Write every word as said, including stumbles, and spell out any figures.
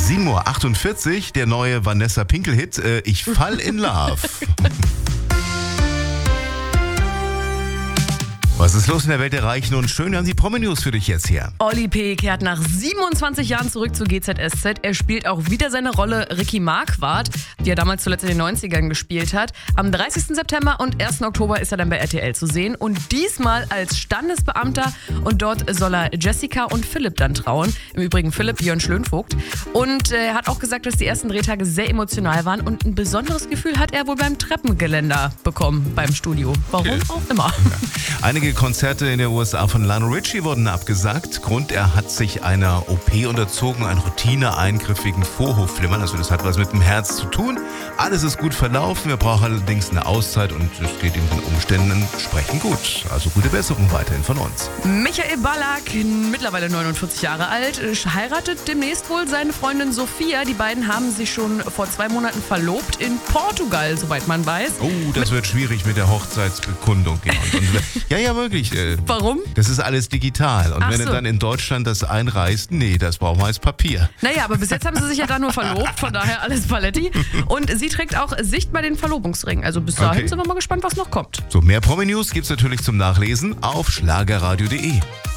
sieben Uhr achtundvierzig, der neue Vanessa Pinkel-Hit, äh, Ich fall in love. Was ist los in der Welt der Reichen und Schön? Wir haben die Promi-News für dich jetzt hier. Oli P. kehrt nach siebenundzwanzig Jahren zurück zu G Z S Z. Er spielt auch wieder seine Rolle Ricky Marquardt, die er damals zuletzt in den neunzigern gespielt hat. Am dreißigsten September und ersten Oktober ist er dann bei R T L zu sehen. Und diesmal als Standesbeamter. Und dort soll er Jessica und Philipp dann trauen. Im Übrigen Philipp Jörn Schlönvogt. Und er hat auch gesagt, dass die ersten Drehtage sehr emotional waren. Und ein besonderes Gefühl hat er wohl beim Treppengeländer bekommen beim Studio. Warum Okay. auch immer. Einige Konzerte in den U S A von Lionel Richie wurden abgesagt. Grund, er hat sich einer O P unterzogen, einen Routine-eingriffigen Vorhofflimmern. Also das hat was mit dem Herz zu tun. Alles ist gut verlaufen. Er braucht allerdings eine Auszeit und es geht ihm den Umständen entsprechend gut. Also gute Besserung weiterhin von uns. Michael Ballack, mittlerweile neunundvierzig Jahre alt, heiratet demnächst wohl seine Freundin Sophia. Die beiden haben sich schon vor zwei Monaten verlobt in Portugal, soweit man weiß. Oh, das wird schwierig mit der Hochzeitsbekundung. Ja, und, ja, ja, wirklich. Äh, Warum? Das ist alles digital. Und Ach wenn so. du dann in Deutschland das einreißt, nee, das brauchen wir als Papier. Naja, aber bis jetzt haben sie sich ja da nur verlobt, von daher alles Paletti. Und sie trägt auch sichtbar den Verlobungsring. Also bis dahin Okay. sind wir mal gespannt, was noch kommt. So, mehr Promi-News gibt's natürlich zum Nachlesen auf schlagerradio punkt de.